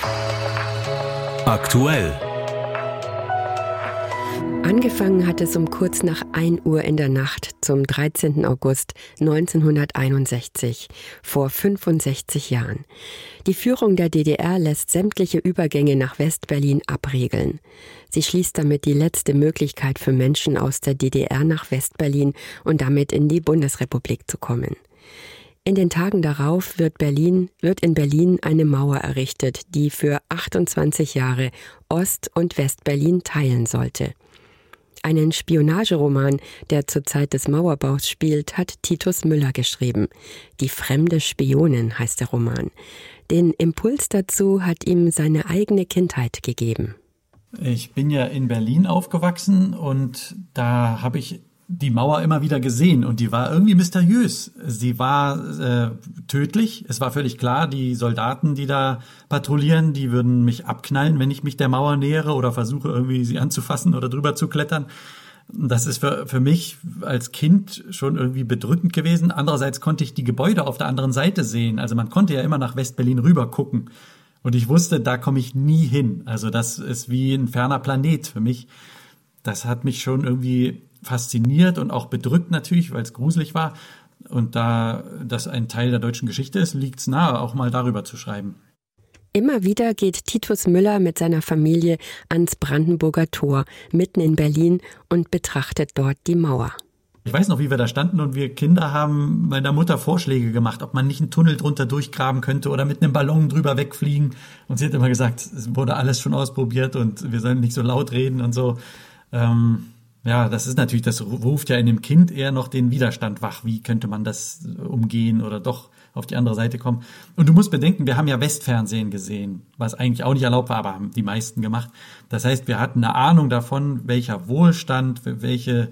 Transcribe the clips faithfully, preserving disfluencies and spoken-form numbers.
Aktuell. Angefangen hat es um kurz nach ein Uhr in der Nacht zum dreizehnten August neunzehnhunderteinundsechzig, vor fünfundsechzig Jahren. Die Führung der D D R lässt sämtliche Übergänge nach Westberlin abriegeln. Sie schließt damit die letzte Möglichkeit für Menschen aus der D D R nach Westberlin und damit in die Bundesrepublik zu kommen. In den Tagen darauf wird Berlin, wird in Berlin eine Mauer errichtet, die für achtundzwanzig Jahre Ost- und Westberlin teilen sollte. Einen Spionageroman, der zur Zeit des Mauerbaus spielt, hat Titus Müller geschrieben. Die fremde Spionin heißt der Roman. Den Impuls dazu hat ihm seine eigene Kindheit gegeben. Ich bin ja in Berlin aufgewachsen und da habe ich die Mauer immer wieder gesehen und die war irgendwie mysteriös. Sie war äh, tödlich. Es war völlig klar, die Soldaten, die da patrouillieren, die würden mich abknallen, wenn ich mich der Mauer nähere oder versuche, irgendwie sie anzufassen oder drüber zu klettern. Das ist für, für mich als Kind schon irgendwie bedrückend gewesen. Andererseits konnte ich die Gebäude auf der anderen Seite sehen. Also man konnte ja immer nach Westberlin rüber gucken. Und ich wusste, da komme ich nie hin. Also das ist wie ein ferner Planet für mich. Das hat mich schon irgendwie fasziniert und auch bedrückt natürlich, weil es gruselig war. Und da das ein Teil der deutschen Geschichte ist, liegt es nahe, auch mal darüber zu schreiben. Immer wieder geht Titus Müller mit seiner Familie ans Brandenburger Tor, mitten in Berlin, und betrachtet dort die Mauer. Ich weiß noch, wie wir da standen und wir Kinder haben meiner Mutter Vorschläge gemacht, ob man nicht einen Tunnel drunter durchgraben könnte oder mit einem Ballon drüber wegfliegen. Und sie hat immer gesagt, es wurde alles schon ausprobiert und wir sollen nicht so laut reden und so. Ähm, Ja, das ist natürlich, das ruft ja in dem Kind eher noch den Widerstand wach. Wie könnte man das umgehen oder doch auf die andere Seite kommen? Und du musst bedenken, wir haben ja Westfernsehen gesehen, was eigentlich auch nicht erlaubt war, aber haben die meisten gemacht. Das heißt, wir hatten eine Ahnung davon, welcher Wohlstand, welche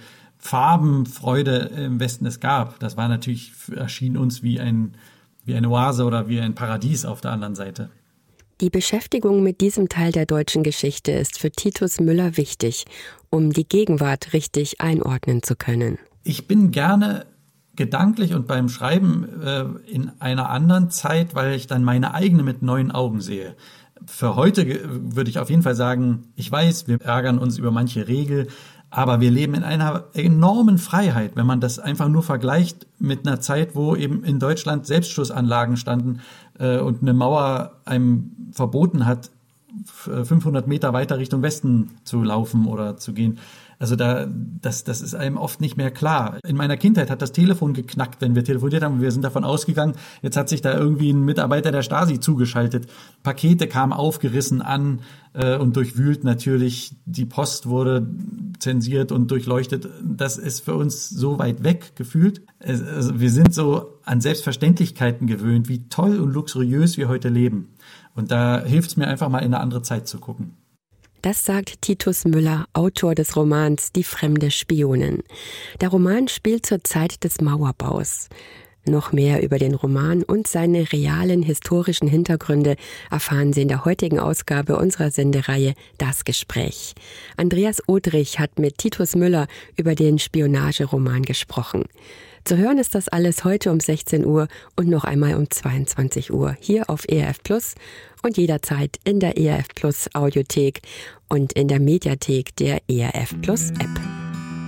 Farbenfreude im Westen es gab. Das war natürlich, erschien uns wie ein, wie eine Oase oder wie ein Paradies auf der anderen Seite. Die Beschäftigung mit diesem Teil der deutschen Geschichte ist für Titus Müller wichtig, um die Gegenwart richtig einordnen zu können. Ich bin gerne gedanklich und beim Schreiben äh, in einer anderen Zeit, weil ich dann meine eigene mit neuen Augen sehe. Für heute äh, würde ich auf jeden Fall sagen, ich weiß, wir ärgern uns über manche Regel, aber wir leben in einer enormen Freiheit, wenn man das einfach nur vergleicht mit einer Zeit, wo eben in Deutschland Selbstschussanlagen standen äh, und eine Mauer einem verboten hat, fünfhundert Meter weiter Richtung Westen zu laufen oder zu gehen. Also da, das, das ist einem oft nicht mehr klar. In meiner Kindheit hat das Telefon geknackt, wenn wir telefoniert haben. Wir sind davon ausgegangen, jetzt hat sich da irgendwie ein Mitarbeiter der Stasi zugeschaltet. Pakete kamen aufgerissen an äh, und durchwühlt natürlich. Die Post wurde zensiert und durchleuchtet. Das ist für uns so weit weg gefühlt. Also wir sind so an Selbstverständlichkeiten gewöhnt, wie toll und luxuriös wir heute leben. Und da hilft es mir einfach mal in eine andere Zeit zu gucken. Das sagt Titus Müller, Autor des Romans Die fremde Spionin. Der Roman spielt zur Zeit des Mauerbaus. Noch mehr über den Roman und seine realen historischen Hintergründe erfahren Sie in der heutigen Ausgabe unserer Sendereihe Das Gespräch. Andreas Odrich hat mit Titus Müller über den Spionageroman gesprochen. Zu hören ist das alles heute um sechzehn Uhr und noch einmal um zweiundzwanzig Uhr hier auf E R F Plus und jederzeit in der E R F Plus Audiothek und in der Mediathek der E R F Plus App.